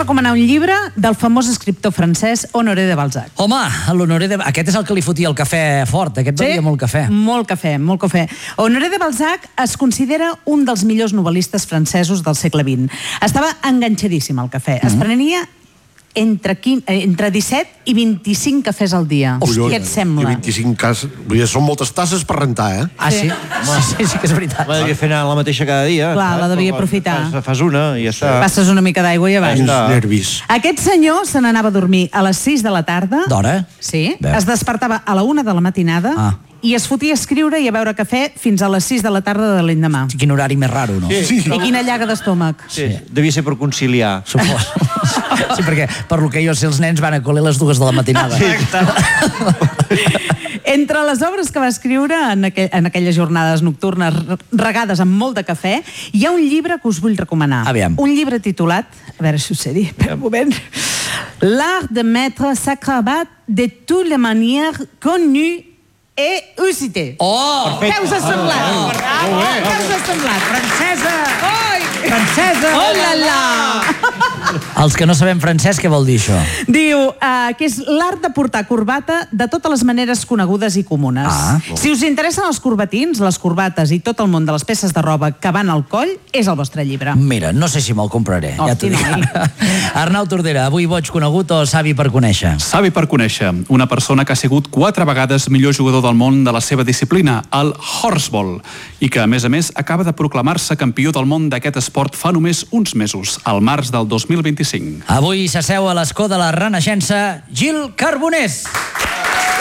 recomanar un llibre del famós escriptor francès Honoré de Balzac. Home, l'Honoré de... Aquest és el que li fotia el cafè fort, aquest bevia molt cafè. Molt cafè, molt cafè. Honoré de Balzac es considera un dels millors novel·listes francesos del segle XX. Estava enganxadíssim al cafè. Es prenia entre 17 i 25 cafès al dia. Què et sembla? I 25 cases... Són moltes tasses per rentar, eh? Ah, sí? Sí que és veritat. Va dir fer anar la mateixa cada dia. Clar, la devia aprofitar. Fas una i ja està. Passes una mica d'aigua i avall. Nervis. Aquest senyor se n'anava a dormir a les 6 de la tarda. D'hora? Sí. Es despertava a la 1 de la matinada i es fotia a escriure i a beure cafè fins a les 6 de la tarda de l'endemà. Quin horari més raro, no? I quina llaga d'estómac. Sí, devia ser per conciliar. Suposo. Sí, perquè per lo que jo sé els nens van a col·le a les 2 de la matinada. Entre les obres que va escriure en aquelles jornades nocturnes regades amb molt de cafè, hi ha un llibre que us vull recomanar. Aviam. Un llibre titulat, a veure si ho sé dir, per un moment, L'art de mettre sa cravate de toutes les manières connues et usitées. Oh! Què us ha semblat? Què us ha semblat? Francesa! Oi! Francesa! Oh la la! Els que no sabem francès, què vol dir això? Diu que és l'art de portar corbata de totes les maneres conegudes i comunes. Si us interessen els corbatins, les corbates i tot el món de les peces de roba que van al coll, és el vostre llibre. Mira, no sé si me'l compraré, ja t'ho dic. Arnau Tordera, avui boig conegut o savi per conèixer? Savi per conèixer. Una persona que ha sigut 4 vegades millor jugador del món de la seva disciplina, el horseball, i que, a més, acaba de proclamar-se campió del món d'aquest esport fa només uns mesos, al març del 2025. Avui s'asseu a l'escó de la Renaixença Gil Carbonés.